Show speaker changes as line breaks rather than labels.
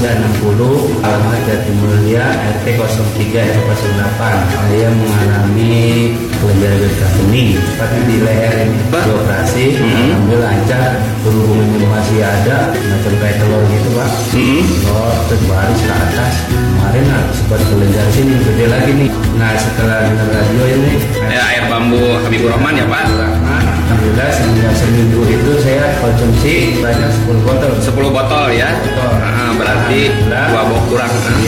60, alamat Jatimulya, RT 03 RW 08. Saya mengalami kelenjar getah bening, tapi di leher ini dioperasi, ambil lancar, hubungannya masih ada, macam kayak telur gitu Pak. Telur terus baris ke atas. Kemarin sempat kelenjar sini gede lagi nih. Nah setelah dengar radio ini,
air bambu Habibur Rahman ya Pak.
Alhamdulillah seminggu itu saya konsumsi banyak 10 botol.
10 botol ya.
Betul.
Berarti 2 botol kurang.